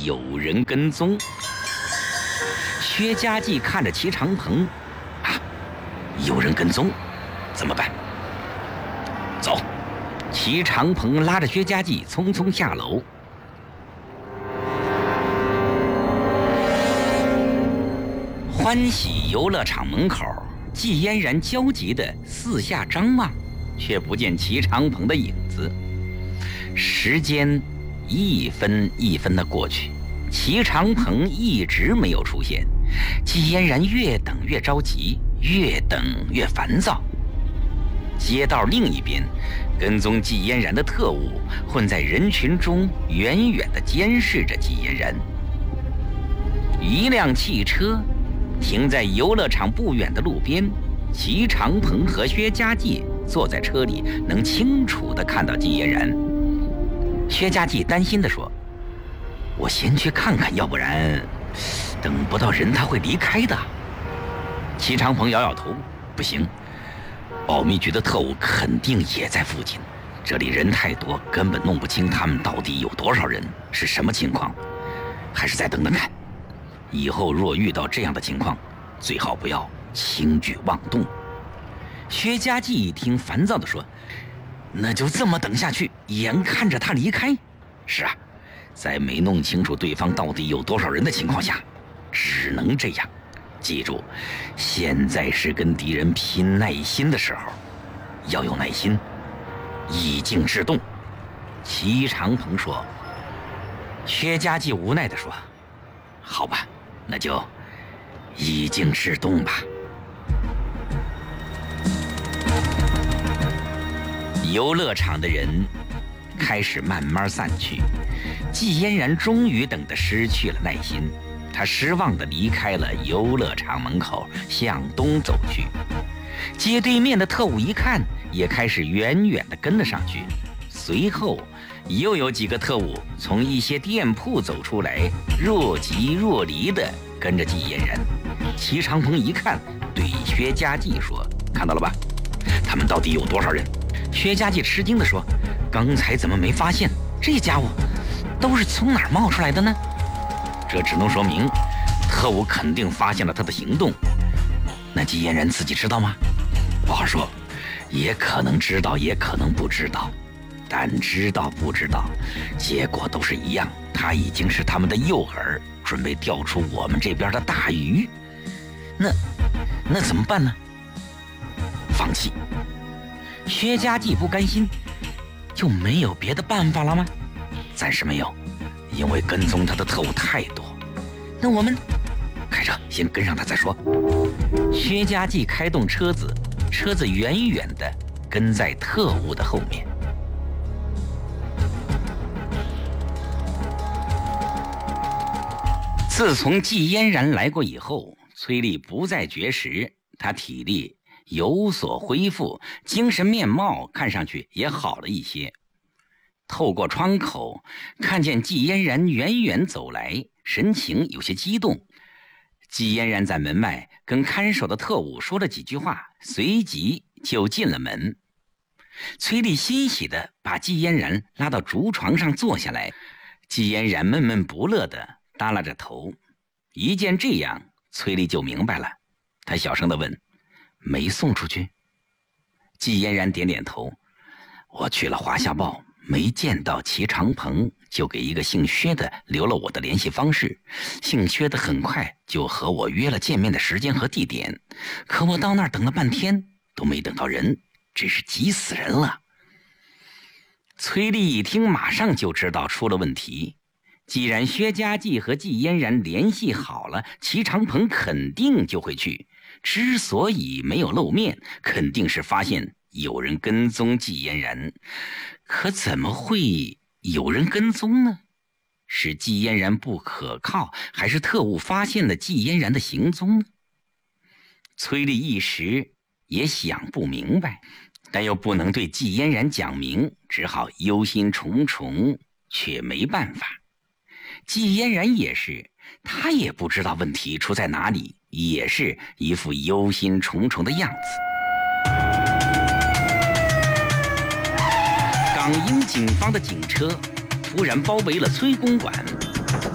有人跟踪。薛家继看着齐长鹏，有人跟踪，怎么办？走！齐长鹏拉着薛家继匆匆下楼。欢喜游乐场门口，季嫣然焦急地四下张望，却不见齐长鹏的影子。时间一分一分地过去，齐长鹏一直没有出现。季嫣然越等越着急，越等越烦躁。街道另一边，跟踪季嫣然的特务混在人群中，远远地监视着季嫣然。一辆汽车停在游乐场不远的路边，齐长鹏和薛家继坐在车里，能清楚地看到季嫣然。薛家继担心地说：“我先去看看，要不然等不到人他会离开的。”齐长鹏摇摇头：“不行，保密局的特务肯定也在附近，这里人太多，根本弄不清他们到底有多少人，是什么情况，还是再等等看。以后若遇到这样的情况，最好不要轻举妄动。”薛家继一听，烦躁地说：“那就这么等下去，眼看着他离开？是啊，在没弄清楚对方到底有多少人的情况下，只能这样。记住，现在是跟敌人拼耐心的时候，要有耐心，以静制动。”齐长鹏说。薛家继无奈地说：“好吧，那就以静制动吧。”游乐场的人开始慢慢散去，季嫣然终于等得失去了耐心，她失望地离开了游乐场门口，向东走去。街对面的特务一看，也开始远远地跟了上去。随后又有几个特务从一些店铺走出来，若即若离地跟着季嫣然。齐长鹏一看，对薛家继说：“看到了吧，他们到底有多少人？”薛家继吃惊地说：“刚才怎么没发现？这家伙都是从哪儿冒出来的呢？”这只能说明特务肯定发现了他的行动。那季嫣然自己知道吗？不好说，也可能知道，也可能不知道。但知道不知道，结果都是一样，他已经是他们的诱饵，准备钓出我们这边的大鱼。那怎么办呢？放弃。薛家继不甘心，就没有别的办法了吗？暂时没有，因为跟踪他的特务太多。那我们开车先跟上他再说。薛家继开动车子，车子远远地跟在特务的后面。自从季嫣然来过以后，崔丽不再绝食，她体力有所恢复，精神面貌看上去也好了一些。透过窗口看见季嫣然远远走来，神情有些激动。季嫣然在门外跟看守的特务说了几句话，随即就进了门。崔丽欣喜地把季嫣然拉到竹床上坐下来，季嫣然闷闷不乐地耷拉着头。一见这样，崔丽就明白了，她小声地问：“没送出去？”季嫣然点点头：“我去了华夏报，没见到齐长鹏，就给一个姓薛的留了我的联系方式。姓薛的很快就和我约了见面的时间和地点，可我到那儿等了半天都没等到人，真是急死人了。”崔丽一听，马上就知道出了问题。既然薛家继和季嫣然联系好了，齐长鹏肯定就会去。之所以没有露面，肯定是发现有人跟踪季嫣然。可怎么会有人跟踪呢？是季嫣然不可靠，还是特务发现了季嫣然的行踪呢？崔丽一时也想不明白，但又不能对季嫣然讲明，只好忧心忡忡，却没办法。季嫣然也是，她也不知道问题出在哪里，也是一副忧心忡忡的样子。港英警方的警车突然包围了崔公馆，